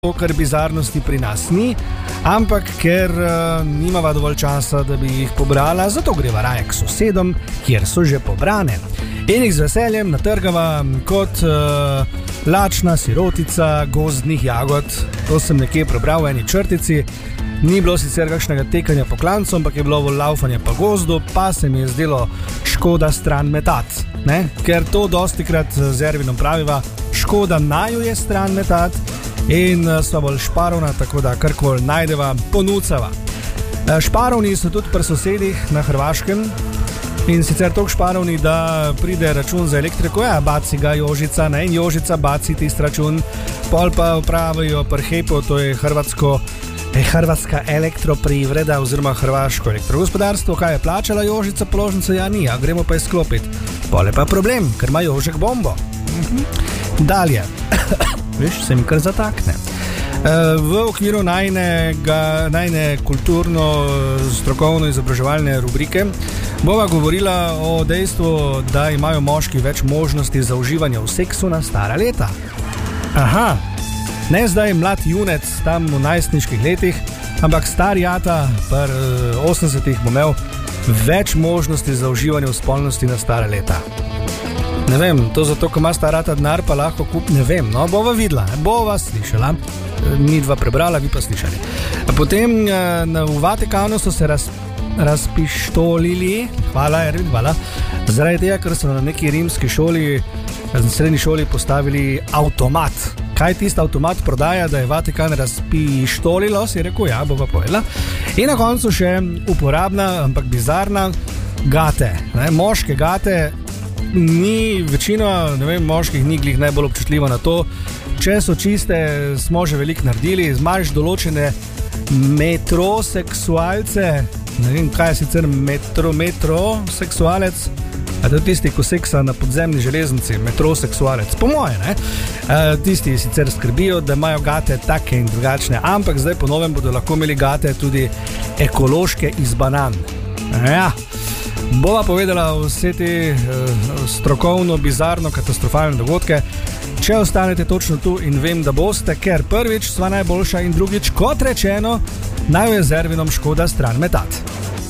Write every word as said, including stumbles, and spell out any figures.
ker bizarnosti pri nas ni, ampak ker uh, nimava dovolj časa, da bi jih pobrala, zato greva raje k sosedom, kjer so že pobrane. In jih z veseljem natrgava kot uh, lačna sirotica gozdnih jagod. To sem nekje prebral v eni črtici. Ni bilo sicer kakšnega tekanja po klancu, ampak je bilo laufanje po gozdu, pa se mi je zdelo škoda stran metat. Ne? Ker to dostikrat z Ervinom praviva, škoda naju je stran metat, in sva bolj šparovna, tako da karkoli najdeva, ponucava. Šparovni so tudi pri sosedih na Hrvaškem in sicer toliko šparovni, da pride račun za elektriko, ja, baci ga Jožica, ne, in Jožica baci tisti račun, pol pa pravijo pri Hepu, to je hrvatsko, je hrvatska elektroprivreda oziroma hrvaško elektrogospodarstvo, kaj je plačala Jožica položnico, ja ni, a gremo pa izklopiti. Pol je pa problem, ker ima Jožek bombo. Mhm. Dalje. Veš, se mi kar zatakne. V okviru najnega, najne kulturno-strokovno izobraževalne rubrike bova govorila o dejstvu, da imajo moški več možnosti za uživanje v seksu na stara leta. Aha, ne zdaj mlad junec tam v najstniških letih, ampak star jata pri osemdesetih bo imel več možnosti za uživanje v spolnosti na stara leta. Ne vem, to zato, ko ima starata denar, pa lahko kup, ne vem, no, bova videla, bova slišala, mi dva prebrala, vi pa slišali. Potem v Vatikanu so se raz, razpištolili, hvala Ervin, hvala, zaradi tega, ker so na neki rimski šoli, na srednji šoli postavili avtomat. Kaj tisti avtomat prodaja, da je Vatikan razpištolilo, si je rekel, ja, bova povedala. In na koncu še uporabna, ampak bizarna, gate, ne, moške gate. Ni večina, ne vem, moških ni glih najbolj občutljiva na to. Če so čiste, smo že veliko naredili. Imaš določene metroseksualce, ne vem, kaj je sicer metro, metroseksualec, a to je tisti, ko seksa na podzemni železnici, metroseksualec, po moje, ne? E, tisti sicer skrbijo, da imajo gate take in drugačne, ampak zdaj po novem bodo lahko imeli gate tudi ekološke iz banan. Ja. Bova povedala vse te uh, strokovno, bizarno, katastrofalne dogodke. Če ostanete točno tu in vem, da boste, ker prvič sva najboljša in drugič, kot rečeno, naj je z Ervinom škoda stran metat.